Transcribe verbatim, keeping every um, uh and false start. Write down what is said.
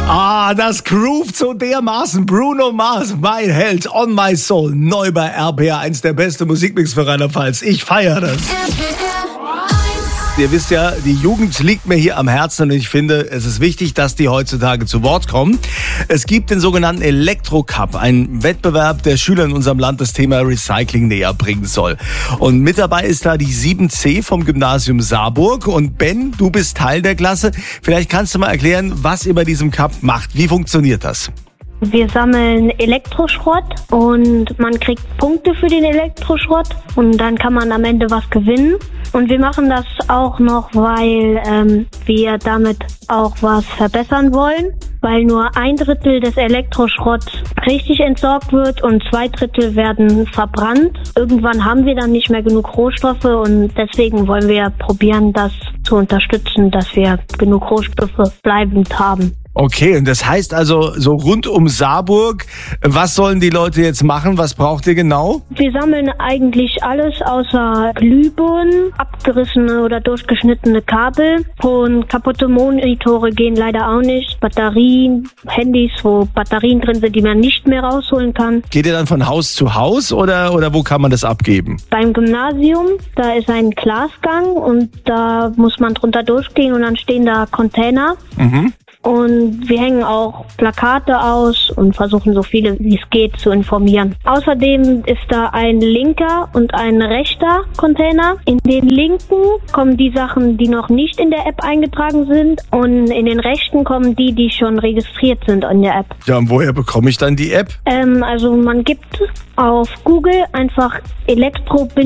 Ah, das groovt so dermaßen. Bruno Mars, mein Held, On My Soul, neu bei R P R eins, der beste Musikmix für Rheinland-Pfalz. Ich feiere das. Ihr wisst ja, die Jugend liegt mir hier am Herzen und ich finde, es ist wichtig, dass die heutzutage zu Wort kommen. Es gibt den sogenannten Elektro-Cup, einen Wettbewerb, der Schülern in unserem Land das Thema Recycling näher bringen soll. Und mit dabei ist da die sieben C vom Gymnasium Saarburg. Und Ben, du bist Teil der Klasse. Vielleicht kannst du mal erklären, was ihr bei diesem Cup macht. Wie funktioniert das? Wir sammeln Elektroschrott und man kriegt Punkte für den Elektroschrott und dann kann man am Ende was gewinnen. Und wir machen das auch noch, weil ähm, wir damit auch was verbessern wollen, weil nur ein Drittel des Elektroschrotts richtig entsorgt wird und zwei Drittel werden verbrannt. Irgendwann haben wir dann nicht mehr genug Rohstoffe und deswegen wollen wir probieren, das zu unterstützen, dass wir genug Rohstoffe bleibend haben. Okay, und das heißt also so rund um Saarburg, was sollen die Leute jetzt machen? Was braucht ihr genau? Wir sammeln eigentlich alles außer Glühbirnen, abgerissene oder durchgeschnittene Kabel und kaputte Monitore gehen leider auch nicht. Batterien, Handys, wo Batterien drin sind, die man nicht mehr rausholen kann. Geht ihr dann von Haus zu Haus oder, oder wo kann man das abgeben? Beim Gymnasium, da ist ein Glasgang und da muss man drunter durchgehen und dann stehen da Container. Mhm. Und wir hängen auch Plakate aus und versuchen so viele wie es geht zu informieren. Außerdem ist da ein linker und ein rechter Container. In den linken kommen die Sachen, die noch nicht in der App eingetragen sind und in den rechten kommen die, die schon registriert sind in der App. Ja, und woher bekomme ich dann die App? Ähm, also man gibt auf Google einfach Elektro